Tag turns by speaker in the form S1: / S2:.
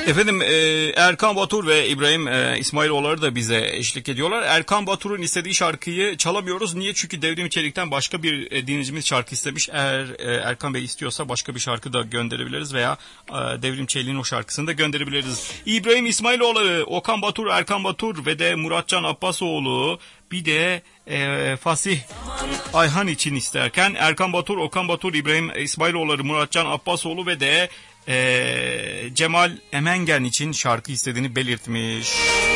S1: Efendim Erkan Batur ve İbrahim İsmailoğulları da bize eşlik ediyorlar. Erkan Batur'un istediği şarkıyı çalamıyoruz. Niye? Çünkü Devrim Çelik'ten başka bir dinleyicimiz şarkı istemiş. Eğer Erkan Bey istiyorsa başka bir şarkı da gönderebiliriz veya Devrim Çelik'in o şarkısını da gönderebiliriz. İbrahim İsmailoğulları, Okan Batur, Erkan Batur ve de Muratcan Abbasoğlu, bir de Fasih Ayhan için isterken Erkan Batur, Okan Batur, İbrahim İsmailoğulları, Muratcan Abbasoğlu ve de Cemal Emengen için şarkı istediğini belirtmiş.